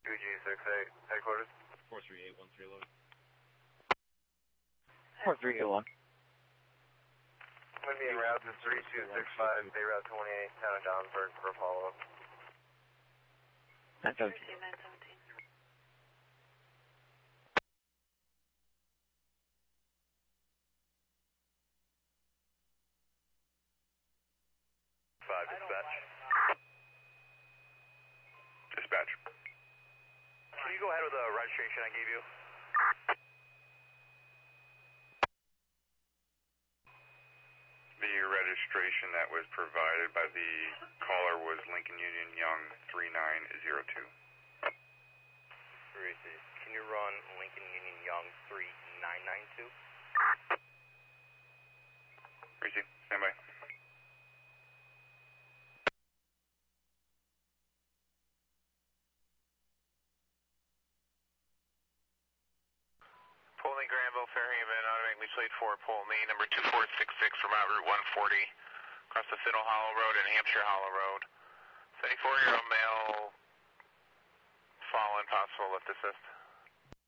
2G68, headquarters. 43813 load. 4381. I'm going to be en route to 3265, Bay Route 28, town of Johnsburg for a follow-up. 917. 5, dispatch. Can you go ahead with the registration I gave you? The registration that was provided by the caller was Lincoln Union Young 3902. Can you run Lincoln Union Young 3992? Receive, stand by. Polney, Granville, Fairhaven, automatic mutual aid 4, Polney, number 2466 from Route 140, across the Fiddle Hollow Road and Hampshire Hollow Road. 74-year-old male, fallen, possible lift assist.